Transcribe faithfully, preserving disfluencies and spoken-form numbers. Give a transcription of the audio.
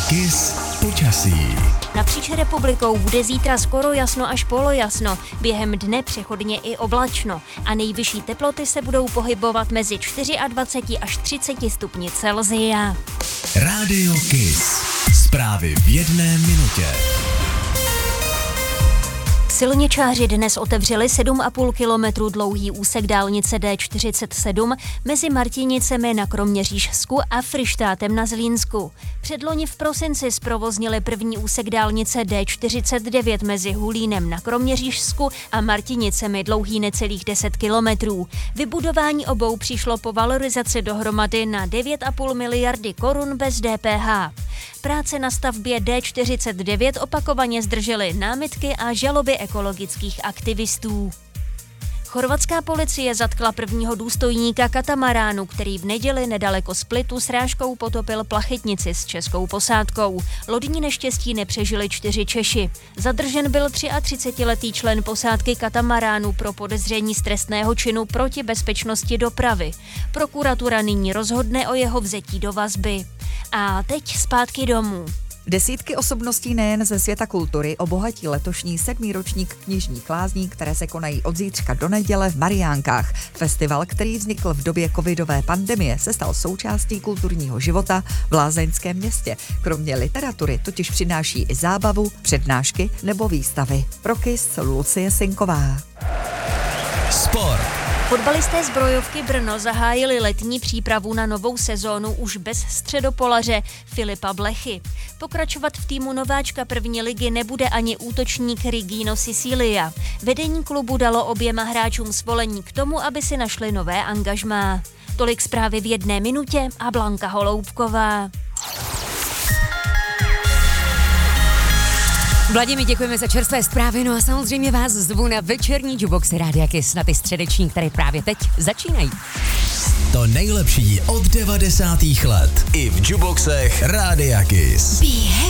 Kiss počasí. Napříč republikou bude zítra skoro jasno až polojasno, během dne přechodně i oblačno a nejvyšší teploty se budou pohybovat mezi dvacet čtyři až třicet stupni Celsia. Rádio Kiss. Zprávy v jedné minutě. Silničáři dnes otevřeli sedm a půl kilometru dlouhý úsek dálnice D čtyřicet sedm mezi Martinicemi na Kroměřížsku a Fryštátem na Zlínsku. Předloni v prosinci zprovoznili první úsek dálnice D čtyřicet devět mezi Hulínem na Kroměřížsku a Martinicemi dlouhý necelých deset kilometrů. Vybudování obou přišlo po valorizaci dohromady na devět a půl miliardy korun bez D P H. Práce na stavbě D čtyřicet devět opakovaně zdržely námitky a žaloby ekologických aktivistů. Chorvatská policie zatkla prvního důstojníka katamaránu, který v neděli nedaleko Splitu srážkou potopil plachetnici s českou posádkou. Lodní neštěstí nepřežili čtyři Češi. Zadržen byl třiatřicetiletý člen posádky katamaránu pro podezření z trestného činu proti bezpečnosti dopravy. Prokuratura nyní rozhodne o jeho vzetí do vazby. A teď zpátky domů. Desítky osobností nejen ze světa kultury obohatí letošní sedmý ročník knižních lázní, které se konají od zítřka do neděle v Mariánkách. Festival, který vznikl v době covidové pandemie, se stal součástí kulturního života v lázeňském městě. Kromě literatury totiž přináší i zábavu, přednášky nebo výstavy. Pro Kiss Lucie Sinková. Sport. Fotbalisté Zbrojovky Brno zahájili letní přípravu na novou sezónu už bez středopolaře Filipa Blechy. Pokračovat v týmu nováčka první ligy nebude ani útočník Rigino Sicilia. Vedení klubu dalo oběma hráčům svolení k tomu, aby si našli nové angažmá. Tolik zprávy v jedné minutě a Blanka Holoubková. Vladimír, děkujeme za čerstvé zprávy, no a samozřejmě vás zvu na večerní Jukebox Rádia Kiss, na ty středeční, které právě teď začínají. To nejlepší od devadesátých let i v jukeboxech Rádia Kiss.